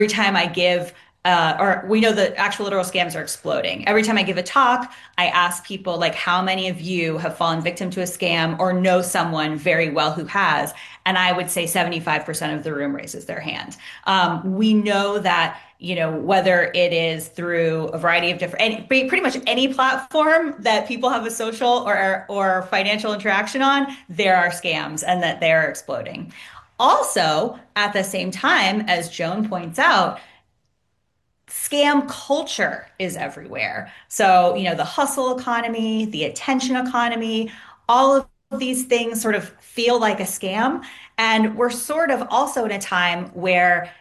time I give, or we know the actual literal scams are exploding. Every time I give a talk, I ask people, like, how many of you have fallen victim to a scam or know someone very well who has? And I would say 75% of the room raises their hand. We know that, whether it is through a variety of different, pretty much any platform that people have a social or financial interaction on, there are scams and that they're exploding. Also, at the same time, as Joan points out, scam culture is everywhere. So, the hustle economy, the attention economy, all of these things sort of feel like a scam. And we're sort of also in a time where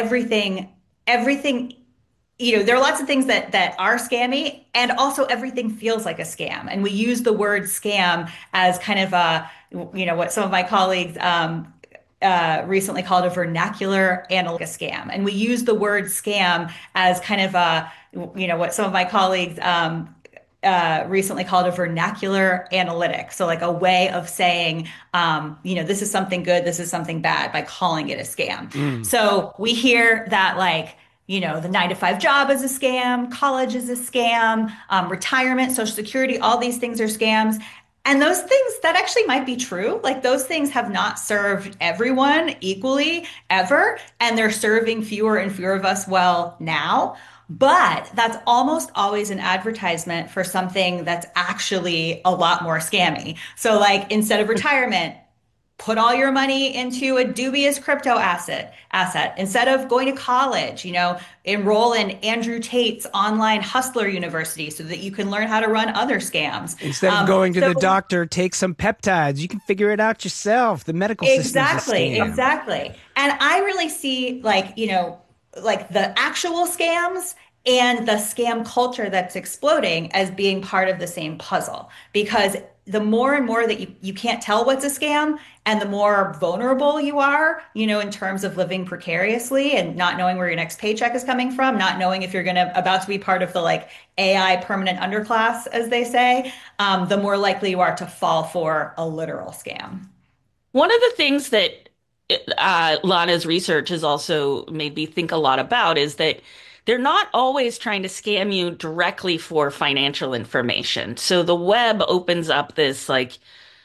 everything, there are lots of things that are scammy, and also everything feels like a scam. And we use the word scam as kind of what some of my colleagues recently called a vernacular analytic scam. And we use the word scam as kind of what some of my colleagues recently called a vernacular analytic. So, like, a way of saying, this is something good, this is something bad, by calling it a scam. Mm. So we hear that, like, the 9 to 5 job is a scam, college is a scam, retirement, Social Security, all these things are scams. And those things that actually might be true. Like, those things have not served everyone equally ever, and they're serving fewer and fewer of us well now. But that's almost always an advertisement for something that's actually a lot more scammy. So, like, instead of retirement, put all your money into a dubious crypto asset instead of going to college, enroll in Andrew Tate's online hustler university so that you can learn how to run other scams. Instead of going to So the doctor, take some peptides. You can figure it out yourself. The medical system's a exactly, scam. exactly. And I really see, like, like the actual scams and the scam culture that's exploding as being part of the same puzzle. Because the more and more that you can't tell what's a scam, and the more vulnerable you are, in terms of living precariously and not knowing where your next paycheck is coming from, not knowing if you're about to be part of the, like, AI permanent underclass, as they say, the more likely you are to fall for a literal scam. One of the things that Lana's research has also made me think a lot about is that they're not always trying to scam you directly for financial information. So the web opens up this, like,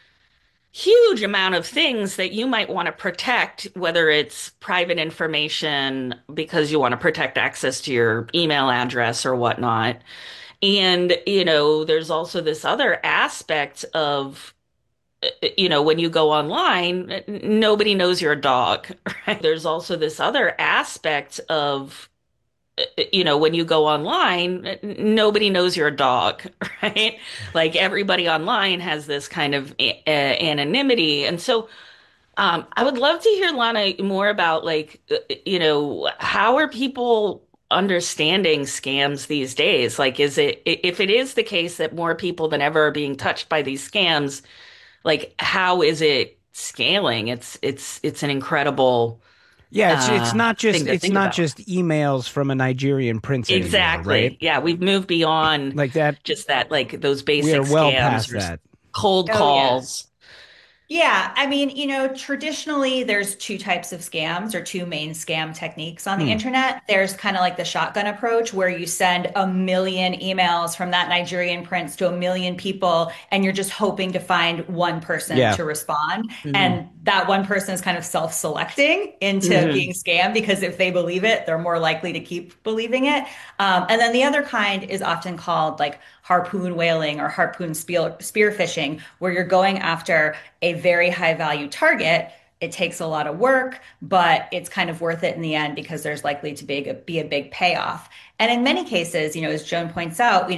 huge amount of things that you might want to protect, whether it's private information because you want to protect access to your email address or whatnot. And, there's also this other aspect of when you go online, nobody knows you're a dog, right? There's also this other aspect of, when you go online, nobody knows you're a dog, right? Like, everybody online has this kind of anonymity. And so, I would love to hear, Lana, more about, like, how are people understanding scams these days? Like, if it is the case that more people than ever are being touched by these scams, like, how is it scaling? It's an incredible Yeah, it's not just thing to it's think not about. just emails from a Nigerian prince anymore, right? Exactly. Yeah, we've moved beyond Like that, just that, like, those we are basic well scams past or that. cold Oh, yeah. calls. Yeah, I mean, traditionally there's two types of scams, or two main scam techniques on the Hmm. internet. There's kind of like the shotgun approach, where you send a million emails from that Nigerian prince to a million people, and you're just hoping to find one person Yeah. to respond. Hmm. And that one person is kind of self-selecting into Hmm. being scammed, because if they believe it, they're more likely to keep believing it. And then the other kind is often called, like, harpoon whaling or harpoon spear fishing, where you're going after a very high value target. It takes a lot of work, but it's kind of worth it in the end, because there's likely to be a big payoff. And in many cases, as Joan points out,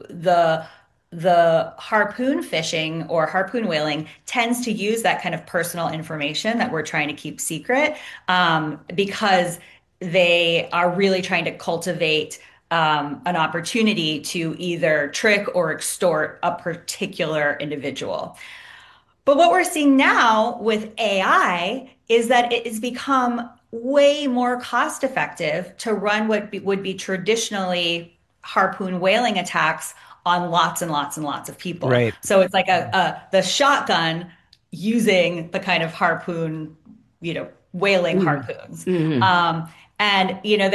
the harpoon fishing or harpoon whaling tends to use that kind of personal information that we're trying to keep secret, because they are really trying to cultivate an opportunity to either trick or extort a particular individual. But what we're seeing now with AI is that it has become way more cost effective to run what would be traditionally harpoon whaling attacks on lots and lots and lots of people. Right. So it's like the shotgun using the kind of harpoon, whaling Hmm. harpoons. Hmm. Um, And,